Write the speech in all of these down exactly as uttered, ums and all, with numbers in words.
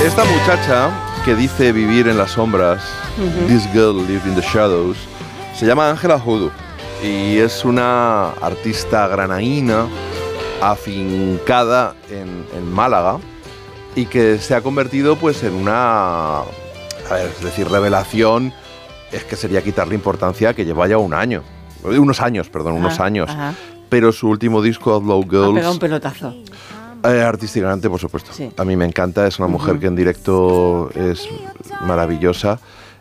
Esta muchacha que dice vivir en las sombras, uh-huh. This girl lived in the shadows, se llama Ángela Hoodoo y es una artista granaína afincada en, en Málaga y que se ha convertido pues en una, a ver, es decir, revelación, es que sería quitarle importancia que lleva ya un año, unos años, perdón, ajá, unos años, ajá. Pero su último disco, Outlaw Girls, ha pegado un pelotazo. Eh, artísticamente, por supuesto. Sí. A mí me encanta, es una mujer uh-huh. que en directo es maravillosa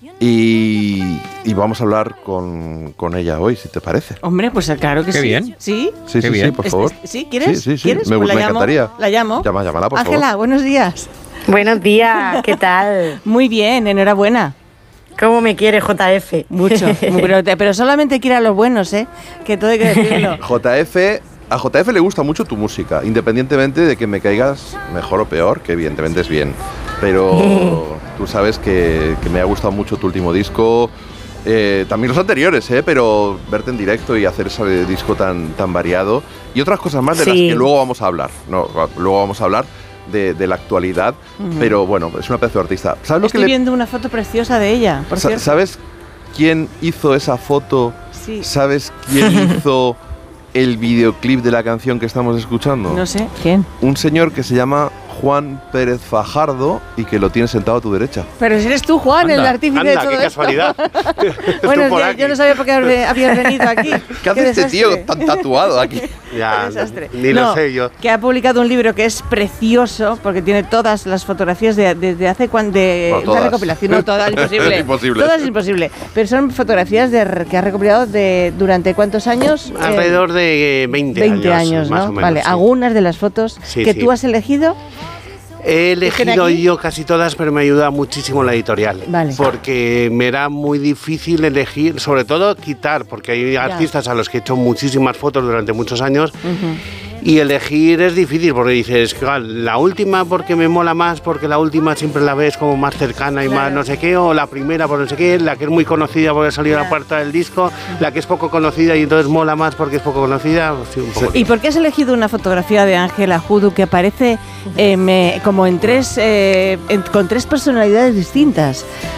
y, y vamos a hablar con, con ella hoy, si te parece. Hombre, pues claro que Qué sí. bien. Sí, sí, sí, sí, por favor. Es, ¿Sí? ¿Quieres? Sí, sí, sí. ¿Quieres? Me, pues me la encantaría. Llamo, la llamo. Llama, llámala, por Ángela, favor. buenos días. Buenos días, ¿qué tal? Muy bien, enhorabuena. ¿Cómo me quiere J F? Mucho, pero, pero solamente quiere a los buenos, ¿eh? Que todo hay que decirlo. J F... A J F le gusta mucho tu música, independientemente de que me caigas mejor o peor, que evidentemente es bien. Pero tú sabes que, que me ha gustado mucho tu último disco, eh, también los anteriores, eh, pero verte en directo y hacer ese disco tan, tan variado y otras cosas más de sí. las que luego vamos a hablar. No, luego vamos a hablar de, de la actualidad, uh-huh. pero bueno, es una pedazo de artista. ¿Sabes lo Estoy que le... viendo una foto preciosa de ella, por Sa- cierto. ¿Sabes quién hizo esa foto? Sí. ¿Sabes quién hizo el videoclip de la canción que estamos escuchando? No sé, ¿quién? Un señor que se llama Juan Pérez Fajardo y que lo tienes sentado a tu derecha. Pero si eres tú, Juan, anda, el artífice anda, de todo qué esto. Casualidad. Bueno, yo, yo no sabía por qué habías venido aquí. ¿Qué hace este tío tan tatuado aquí? Ya, desastre. Ni no, lo sé yo. Que ha publicado un libro que es precioso porque tiene todas las fotografías de, de, de hace cuando de no, una recopilación. No, todas, imposible. Es imposible. Todas es imposible. Pero son fotografías de, que ha recopilado de durante cuántos años? Alrededor de veinte, veinte años, años, ¿no? más o menos. Vale, sí. algunas de las fotos sí, que sí. tú has elegido. He elegido yo casi todas, pero me ayuda muchísimo la editorial. Vale. Porque me era muy difícil elegir, sobre todo quitar, porque hay ya. artistas a los que he hecho muchísimas fotos durante muchos años. Uh-huh. Y elegir es difícil porque dices, claro, la última porque me mola más, porque la última siempre la ves como más cercana y claro. más no sé qué, o la primera por no sé qué, la que es muy conocida porque ha salido claro. a la puerta del disco, uh-huh. la que es poco conocida y entonces mola más porque es poco conocida. Sí, un poco. ¿Y por qué has elegido una fotografía de Ángela Hoodoo que aparece eh, me, como en tres, eh, en, con tres personalidades distintas?